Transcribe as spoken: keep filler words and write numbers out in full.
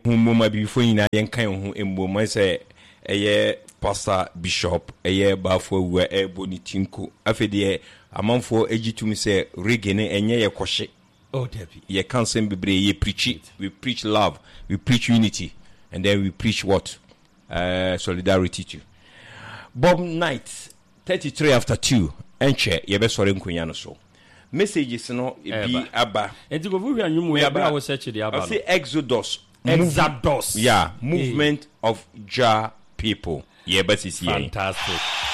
humuma before ina yen kan hu emboma say eye pastor bishop eye bafo wa e bonitinko afede amanfo egitum say regene enye ye kwhye oh debi ye kan sem bebre ye preach it. We preach love, we preach unity, and then we preach what uh solidarity too. Bob Knight thirty-three after two enche ye be sore nkonya no so messages no e bi aba enti go fu anwum we aba wo search the aba no say Exodus Exodus yeah movement hey. of Jah people ye ba sisi fantastic